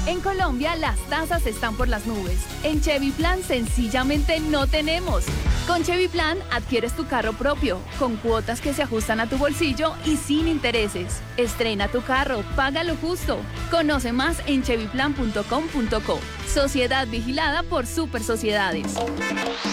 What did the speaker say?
En Colombia, las tasas están por las nubes. En Chevy Plan, sencillamente no tenemos. Con Chevy Plan, adquieres tu carro propio, con cuotas que se ajustan a tu bolsillo y sin intereses. Estrena tu carro, paga lo justo. Conoce más en chevyplan.com.co. Sociedad vigilada por Super Sociedades.